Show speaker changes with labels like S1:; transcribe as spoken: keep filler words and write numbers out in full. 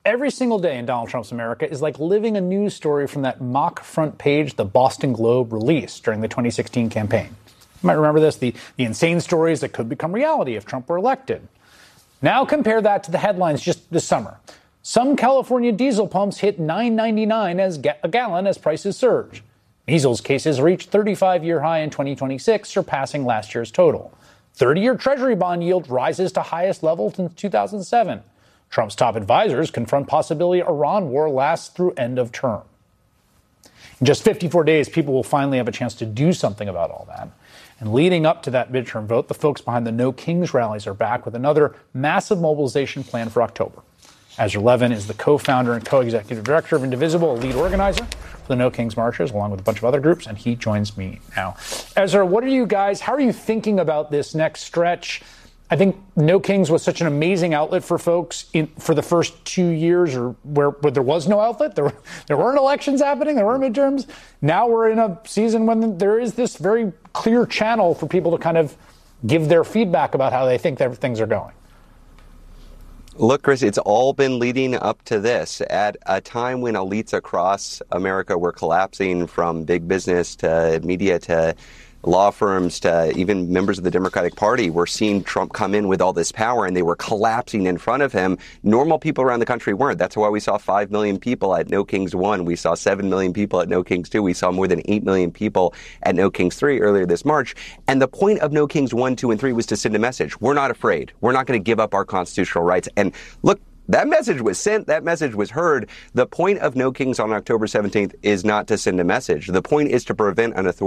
S1: Every single day in Donald Trump's America is like living a news story from that mock front page the Boston Globe released during the twenty sixteen campaign. You might remember this, the, the insane stories that could become reality if Trump were elected. Now compare that to the headlines just this summer. Some California diesel pumps hit nine ninety-nine as ga- a gallon as prices surge. Measles cases reached thirty-five-year high in twenty twenty-six, surpassing last year's total. thirty-year Treasury bond yield rises to highest level since two thousand seven. Trump's top advisors confront possibility Iran war lasts through end of term. In just fifty-four days, people will finally have a chance to do something about all that. And leading up to that midterm vote, the folks behind the No Kings rallies are back with another massive mobilization plan for October. Ezra Levin is the co-founder and co-executive director of Indivisible, a lead organizer for the No Kings marches, along with a bunch of other groups, and he joins me now. Ezra, what are you guys, how are you thinking about this next stretch? I think No Kings was such an amazing outlet for folks in, for the first two years or where, where there was no outlet. There, there weren't elections happening. There weren't midterms. Now we're in a season when there is this very clear channel for people to kind of give their feedback about how they think that things are going.
S2: Look, Chris, it's all been leading up to this. At a time when elites across America were collapsing, from big business to media to law firms to even members of the Democratic Party, were seeing Trump come in with all this power, and they were collapsing in front of him. Normal people around the country weren't. That's why we saw five million people at No Kings one. We saw seven million people at No Kings two. We saw more than eight million people at No Kings three earlier this March. And the point of No Kings one, two, and three was to send a message. We're not afraid. We're not going to give up our constitutional rights. And look, that message was sent. That message was heard. The point of No Kings on October seventeenth is not to send a message. The point is to prevent an authority